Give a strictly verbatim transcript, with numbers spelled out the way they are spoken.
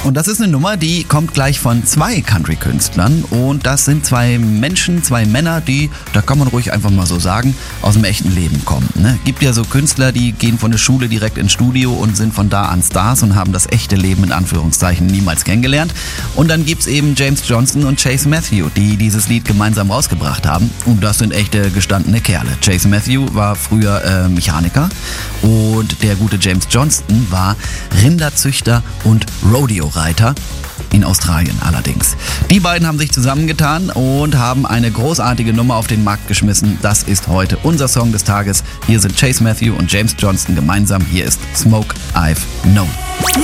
Und das ist eine Nummer, die kommt gleich von zwei Country-Künstlern. Und das sind zwei Menschen, zwei Männer, die, da kann man ruhig einfach mal so sagen, aus dem echten Leben kommen. Ne? Gibt ja so Künstler, die gehen von der Schule direkt ins Studio und sind von da an Stars und haben das echte Leben in Anführungszeichen niemals kennengelernt. Und dann gibt's eben James Johnson und Chase Matthew, die dieses Lied gemeinsam rausgebracht haben. Und das sind echte gestandene Kerle. Chase Matthew war früher äh, Mechaniker und der gute James Johnson war Rinderzüchter und Rodeo-Reiter. In Australien allerdings. Die beiden haben sich zusammengetan und haben eine großartige Nummer auf den Markt geschmissen. Das ist heute unser Song des Tages. Hier sind Chase Matthew und James Johnson gemeinsam. Hier ist Smoke I've Known.